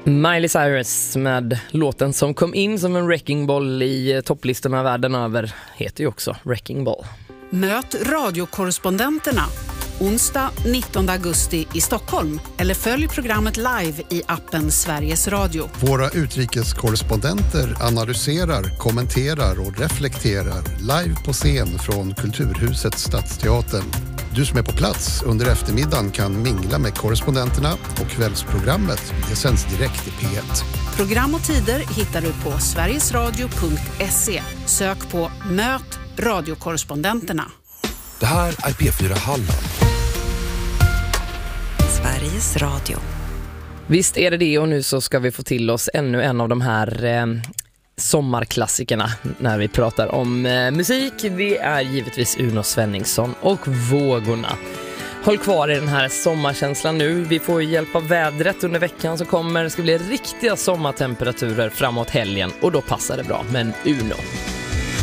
Miley Cyrus med låten som kom in som en wrecking ball i topplistorna världen över heter ju också Wrecking Ball. Möt radiokorrespondenterna onsdag 19 augusti i Stockholm eller följ programmet live i appen Sveriges Radio. Våra utrikeskorrespondenter analyserar, kommenterar och reflekterar live på scen från Kulturhuset Stadsteatern. Du som är på plats under eftermiddagen kan mingla med korrespondenterna och kvällsprogrammet det sänds direkt i P1. Program och tider hittar du på sverigesradio.se. Sök på Möt radiokorrespondenterna. Det här är P4 Halland. Sveriges Radio. Visst är det och nu så ska vi få till oss ännu en av de här sommarklassikerna när vi pratar om musik. Det är givetvis Uno Svenningsson och Vågorna. Håll kvar i den här sommarkänslan nu. Vi får hjälp av vädret under veckan som kommer. Det ska bli riktiga sommartemperaturer framåt helgen och då passar det bra med en Uno.